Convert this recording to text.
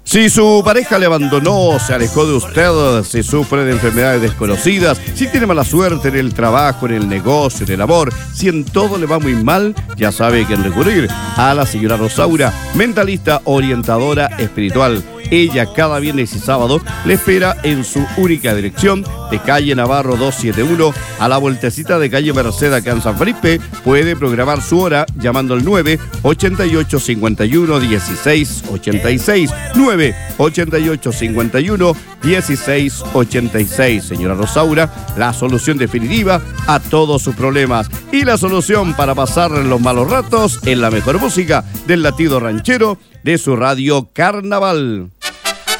Si su pareja le abandonó, se alejó de usted, si sufre de enfermedades desconocidas, si tiene mala suerte en el trabajo, en el negocio, en el amor, si en todo le va muy mal, ya sabe a quién recurrir. A la señora Rosaura, mentalista orientadora espiritual. Ella cada viernes y sábado le espera en su única dirección de calle Navarro 271 a la vueltecita de calle Merced acá en San Felipe. Puede programar su hora llamando al 988 51 16 86 988 51 16 86. Señora Rosaura, la solución definitiva a todos sus problemas y la solución para pasar los malos ratos en la mejor música del latido ranchero de su radio Carnaval.